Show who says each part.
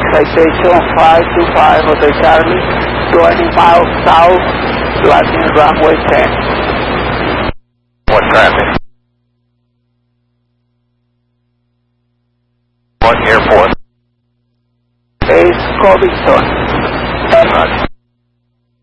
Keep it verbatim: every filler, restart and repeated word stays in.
Speaker 1: Citation five two five Hotel Charlie, twenty miles south, landing runway ten.
Speaker 2: What traffic? What airport?
Speaker 1: It's Covington.
Speaker 2: Roger.